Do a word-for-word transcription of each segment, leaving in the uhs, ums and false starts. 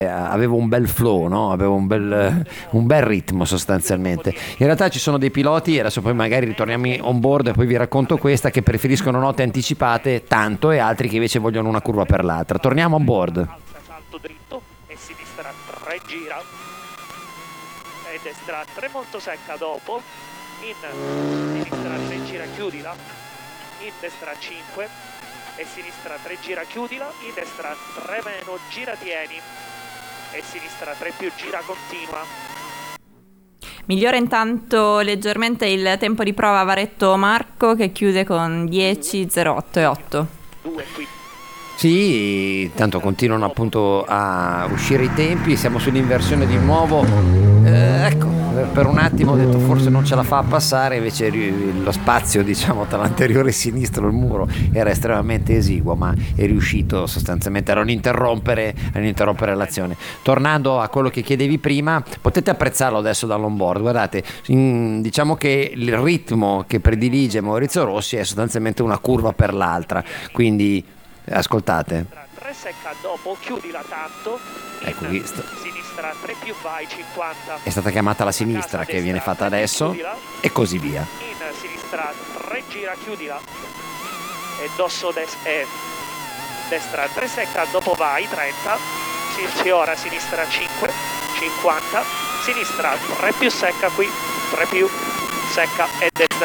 avevo un bel flow, no? Avevo un bel, un bel ritmo sostanzialmente. In realtà ci sono dei piloti, adesso poi magari ritorniamo on board e poi vi racconto questa, che preferiscono note anticipate tanto, e altri che invece vogliono una curva per l'altra. Torniamo on board. Salto dritto e sinistra tre gira e destra tre molto secca dopo, in sinistra tre gira chiudila, in destra cinque e sinistra tre gira chiudila, in destra tre meno gira tieni e sinistra tre più gira continua. Migliora intanto leggermente il tempo di prova Varetto Marco, che chiude con dieci zero otto e otto. Due qui. Sì, tanto continuano appunto a uscire i tempi, siamo sull'inversione di nuovo. Eh, ecco, per un attimo ho detto forse non ce la fa a passare, invece lo spazio, diciamo, tra l'anteriore e sinistro, il muro, era estremamente esiguo, ma è riuscito sostanzialmente a non interrompere, a non interrompere l'azione. Tornando a quello che chiedevi prima, potete apprezzarlo adesso dall'onboard. Guardate, in, diciamo che il ritmo che predilige Maurizio Rossi è sostanzialmente una curva per l'altra, quindi ascoltate. tre secca dopo, chiudila tanto. Ecco qui, sinistra tre più vai cinquanta. è stata chiamata la sinistra che viene fatta adesso e così via. In sinistra tre gira chiudila e dosso des- e destra tre secca dopo vai trenta. Si ora sinistra cinque cinquanta, sinistra tre più secca qui, tre più secca e destra.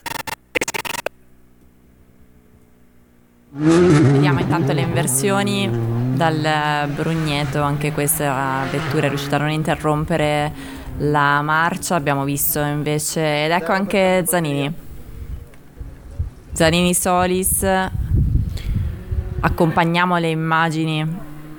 Vediamo intanto le inversioni dal Brugneto. Anche questa vettura è riuscita a non interrompere la marcia. Abbiamo visto invece, ed ecco anche Zanini Zanini Solis. Accompagniamo le immagini.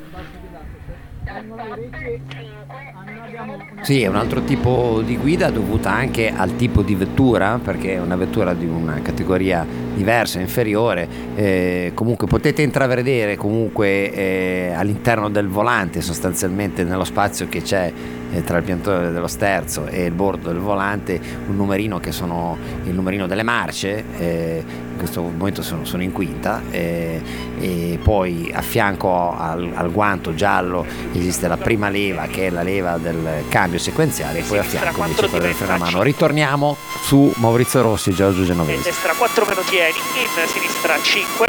Sì, è un altro tipo di guida dovuta anche al tipo di vettura, perché è una vettura di una categoria diversa, inferiore. Eh, comunque potete intravedere comunque eh, all'interno del volante, sostanzialmente nello spazio che c'è eh, tra il piantone dello sterzo e il bordo del volante, un numerino che sono il numerino delle marce. Eh, in questo momento sono, sono in quinta, eh, e poi a fianco al, al guanto giallo esiste la prima leva, che è la leva del cambio sequenziale, e poi a fianco invece quella del freno a mano. Ritorniamo su Maurizio Rossi e Giorgio Genovesi. Destra quattro meno tieni, in sinistra cinque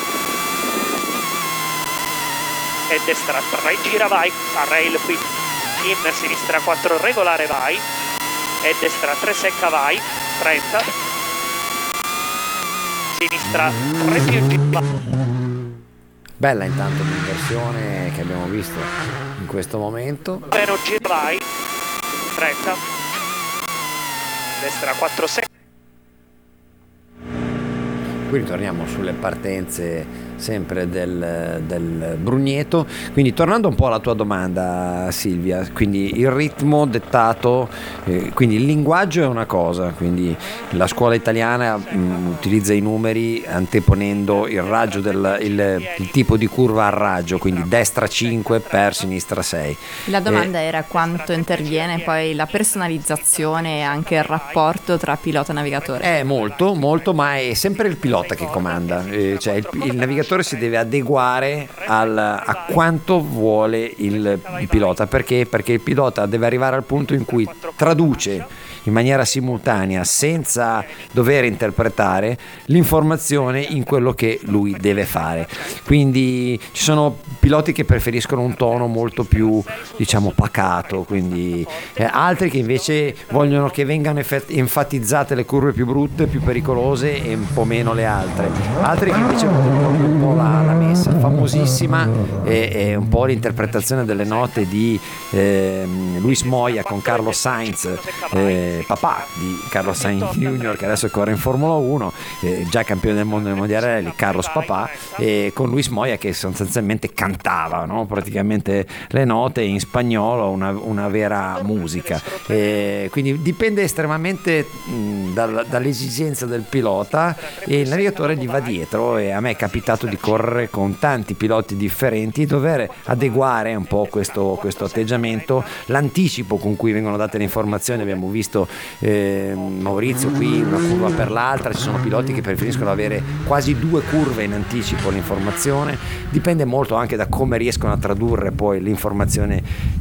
e destra tre gira vai, a rail qui, in sinistra quattro regolare vai e destra tre secca vai trenta, sinistra tre più gira. Bella intanto l'inversione che abbiamo visto in questo momento. Meno gira vai trenta, destra quattro secca. Qui ritorniamo sulle partenze sempre del, del Brugneto. Quindi tornando un po' alla tua domanda, Silvia, quindi il ritmo dettato, eh, quindi il linguaggio è una cosa, quindi la scuola italiana mh, utilizza i numeri anteponendo il raggio del il, il tipo di curva al raggio, quindi destra cinque per sinistra sei. La domanda eh, era quanto interviene poi la personalizzazione e anche il rapporto tra pilota e navigatore. È molto, molto, ma è sempre il pilota che comanda, eh, cioè il, il navigatore si deve adeguare al, a quanto vuole il, il pilota. Perché? Perché il pilota deve arrivare al punto in cui traduce in maniera simultanea, senza dover interpretare l'informazione in quello che lui deve fare. Quindi ci sono piloti che preferiscono un tono molto più, diciamo, pacato, quindi eh, altri che invece vogliono che vengano effett- enfatizzate le curve più brutte, più pericolose, e un po' meno le altre. Altri che invece vogliono un po' la, la messa famosissima è, è un po' l'interpretazione delle note di eh, Luis Moya con Carlos Sainz, eh, papà di Carlos Sainz Junior, che adesso corre in Formula uno, eh, già campione del mondo nel mondiale rally, Carlos papà, e con Luis Moya che sostanzialmente cantava, no? Praticamente le note in spagnolo, una, una vera musica. E quindi dipende estremamente mh, dal, dall'esigenza del pilota, e il navigatore gli va dietro. E a me è capitato di correre con tanti piloti differenti, dover adeguare un po' questo, questo atteggiamento, l'anticipo con cui vengono date le informazioni. Abbiamo visto eh, Maurizio qui una curva per l'altra, ci sono piloti che preferiscono avere quasi due curve in anticipo l'informazione. Dipende molto anche da come riescono a tradurre poi l'informazione